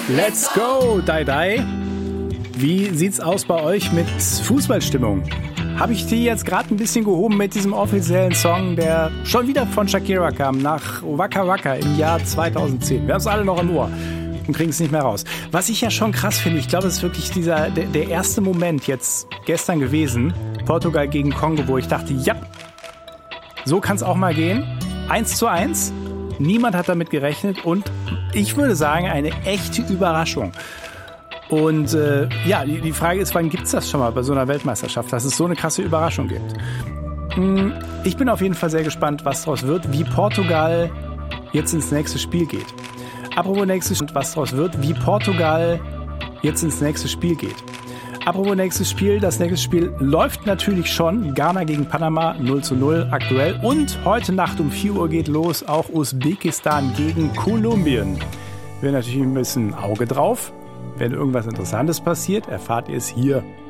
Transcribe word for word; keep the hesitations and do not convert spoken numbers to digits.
Let's go, Dai Dai. Wie sieht's aus bei euch mit Fußballstimmung? Habe ich die jetzt gerade ein bisschen gehoben mit diesem offiziellen Song, der schon wieder von Shakira kam, nach Waka Waka im Jahr zweitausendzehn. Wir haben es alle noch im Ohr und kriegen es nicht mehr raus. Was ich ja schon krass finde, ich glaube, es ist wirklich dieser der, der erste Moment jetzt gestern gewesen, Portugal gegen Kongo, wo ich dachte, ja, so kann es auch mal gehen. Eins zu eins. Niemand hat damit gerechnet und ich würde sagen, eine echte Überraschung. Und äh, ja, die, die Frage ist, wann gibt's das schon mal bei so einer Weltmeisterschaft, dass es so eine krasse Überraschung gibt? Hm, ich bin auf jeden Fall sehr gespannt, was daraus wird, wie Portugal jetzt ins nächste Spiel geht. Apropos nächstes, was daraus wird, wie Portugal jetzt ins nächste Spiel geht. Apropos nächstes Spiel, das nächste Spiel läuft natürlich schon. Ghana gegen Panama null zu null aktuell. Und heute Nacht um vier Uhr geht los auch Usbekistan gegen Kolumbien. Wir haben natürlich ein bisschen Auge drauf. Wenn irgendwas Interessantes passiert, erfahrt ihr es hier